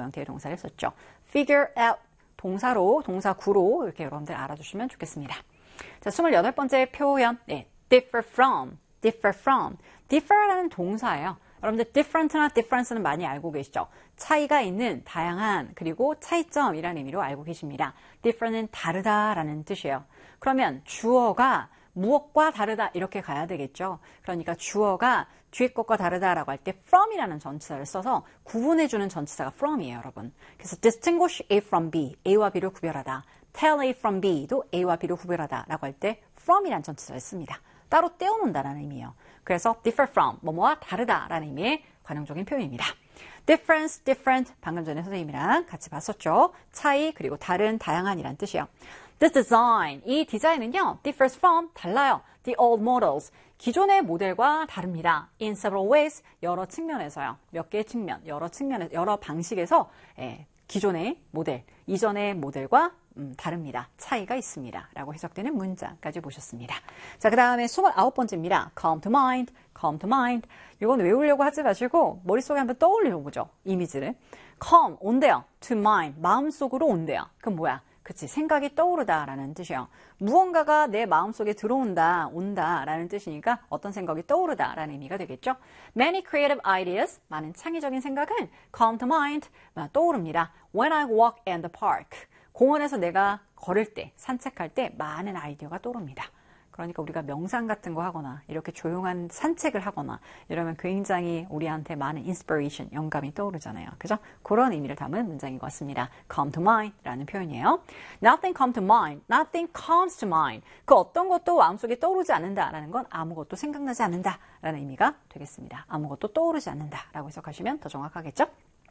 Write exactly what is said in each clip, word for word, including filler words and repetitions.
형태의 동사를 썼죠. figure out 동사로, 동사구로 이렇게 여러분들 알아주시면 좋겠습니다. 자, 스물여덟 번째 표현, 네, differ from, differ from. differ라는 동사예요. 여러분들 different나 difference는 많이 알고 계시죠? 차이가 있는, 다양한, 그리고 차이점이라는 의미로 알고 계십니다. different은 다르다라는 뜻이에요. 그러면 주어가 무엇과 다르다 이렇게 가야 되겠죠. 그러니까 주어가 뒤에 것과 다르다라고 할 때 from이라는 전치사를 써서 구분해주는 전치사가 from이에요, 여러분. 그래서 distinguish A from B, A와 B를 구별하다. tell A from B도 A와 B를 구별하다 라고 할 때 from이라는 전치사를 씁니다. 따로 떼어놓는다는 의미예요. 그래서 differ from, 뭐뭐와 다르다라는 의미의 관용적인 표현입니다. difference, different, 방금 전에 선생님이랑 같이 봤었죠. 차이, 그리고 다른, 다양한이란 뜻이에요. This design, 이 디자인은요, differs from, 달라요. The old models, 기존의 모델과 다릅니다. In several ways, 여러 측면에서요. 몇 개의 측면, 여러 측면에서, 여러 방식에서 예, 기존의 모델, 이전의 모델과 음, 다릅니다. 차이가 있습니다. 라고 해석되는 문장까지 보셨습니다. 자, 그 다음에 스물아홉 번째입니다. come to mind, come to mind. 이건 외우려고 하지 마시고 머릿속에 한번 떠올려 보죠. 이미지를. come, 온대요. to mind, 마음속으로 온대요. 그럼 뭐야? 그치, 생각이 떠오르다라는 뜻이에요. 무언가가 내 마음속에 들어온다, 온다라는 뜻이니까 어떤 생각이 떠오르다라는 의미가 되겠죠. Many creative ideas, 많은 창의적인 생각은 come to mind, 떠오릅니다. When I walk in the park, 공원에서 내가 걸을 때, 산책할 때 많은 아이디어가 떠오릅니다. 그러니까 우리가 명상 같은 거 하거나 이렇게 조용한 산책을 하거나 이러면 굉장히 우리한테 많은 인스피레이션, 영감이 떠오르잖아요. 그죠? 그런 의미를 담은 문장인 것 같습니다. come to mind 라는 표현이에요. nothing come to mind, nothing comes to mind. 그 어떤 것도 마음속에 떠오르지 않는다라는 건 아무것도 생각나지 않는다라는 의미가 되겠습니다. 아무것도 떠오르지 않는다라고 해석하시면 더 정확하겠죠?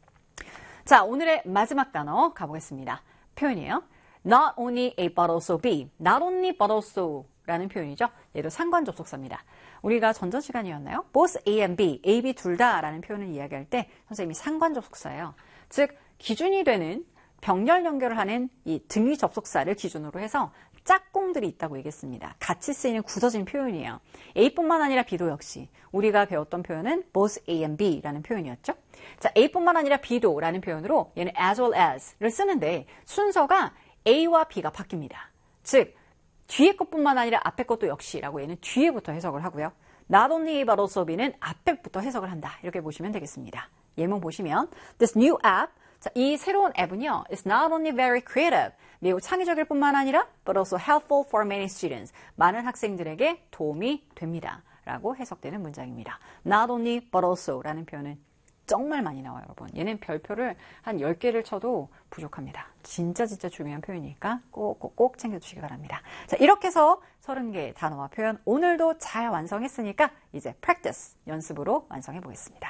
자, 오늘의 마지막 단어 가보겠습니다. 표현이에요. Not only A but also B. Not only but also 라는 표현이죠. 얘도 상관 접속사입니다. 우리가 전전 시간이었나요? Both A and B, A, B 둘 다 라는 표현을 이야기할 때 선생님이 상관 접속사예요. 즉 기준이 되는 병렬 연결을 하는 이 등위 접속사를 기준으로 해서 짝꿍들이 있다고 얘기했습니다. 같이 쓰이는 굳어진 표현이에요. A뿐만 아니라 B도 역시 우리가 배웠던 표현은 both A and B라는 표현이었죠. 자, A뿐만 아니라 B도 라는 표현으로 얘는 as well as를 쓰는데 순서가 A와 B가 바뀝니다. 즉 뒤에 것뿐만 아니라 앞에 것도 역시라고 얘는 뒤에부터 해석을 하고요. Not only A but also B는 앞에부터 해석을 한다. 이렇게 보시면 되겠습니다. 예문 보시면 This new app, 자, 이 새로운 앱은요, is not only very creative, 매우 창의적일 뿐만 아니라 but also helpful for many students, 많은 학생들에게 도움이 됩니다. 라고 해석되는 문장입니다. Not only but also 라는 표현은 정말 많이 나와요, 여러분. 얘는 별표를 한 열 개를 쳐도 부족합니다. 진짜 진짜 중요한 표현이니까 꼭꼭꼭 챙겨주시기 바랍니다. 자, 이렇게 해서 서른 개의 단어와 표현 오늘도 잘 완성했으니까 이제 practice, 연습으로 완성해 보겠습니다.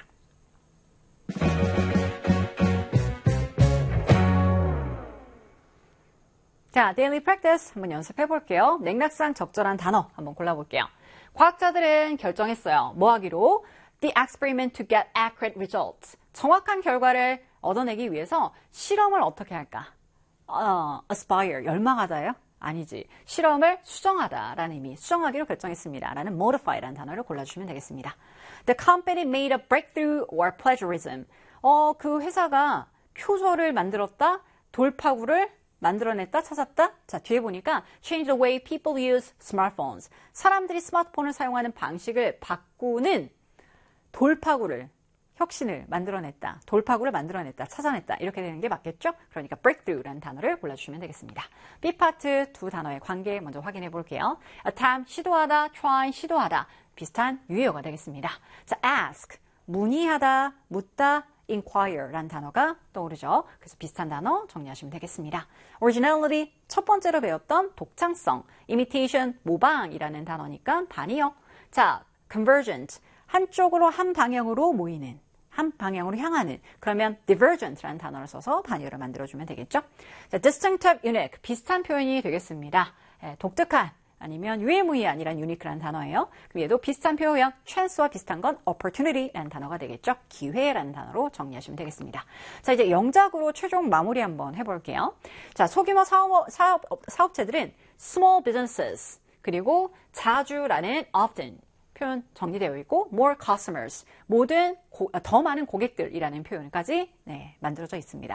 자, daily practice 한번 연습해 볼게요. 맥락상 적절한 단어 한번 골라볼게요. 과학자들은 결정했어요. 뭐 하기로? The experiment to get accurate results. 정확한 결과를 얻어내기 위해서 실험을 어떻게 할까? 어, aspire, 열망하다예요? 아니지. 실험을 수정하다라는 의미, 수정하기로 결정했습니다. 라는 modify라는 단어를 골라주시면 되겠습니다. The company made a breakthrough or plagiarism. 어, 그 회사가 표절을 만들었다, 돌파구를 만들어냈다, 찾았다. 자, 뒤에 보니까 change the way people use smartphones. 사람들이 스마트폰을 사용하는 방식을 바꾸는 돌파구를, 혁신을 만들어냈다, 돌파구를 만들어냈다, 찾아냈다 이렇게 되는 게 맞겠죠? 그러니까 breakthrough라는 단어를 골라주시면 되겠습니다. B파트 두 단어의 관계 먼저 확인해 볼게요. attempt, 시도하다, try, 시도하다 비슷한 유효어가 되겠습니다. 자, ask, 문의하다, 묻다, inquire라는 단어가 떠오르죠. 그래서 비슷한 단어 정리하시면 되겠습니다. originality, 첫 번째로 배웠던 독창성, imitation, 모방이라는 단어니까 반이요. 자, convergent, 한쪽으로 한 방향으로 모이는, 한 방향으로 향하는, 그러면 divergent라는 단어를 써서 반의어를 만들어주면 되겠죠. 자, distinctive, unique, 비슷한 표현이 되겠습니다. 예, 독특한, 아니면 유일무이한 이란 unique라는 단어예요. 그럼 얘도 비슷한 표현, chance와 비슷한 건 opportunity라는 단어가 되겠죠. 기회라는 단어로 정리하시면 되겠습니다. 자, 이제 영작으로 최종 마무리 한번 해볼게요. 자, 소규모 사업, 사업, 사업체들은 small businesses, 그리고 자주라는 often, 표현 정리되어 있고 more customers, 모든 고, 더 많은 고객들이라는 표현까지 네, 만들어져 있습니다.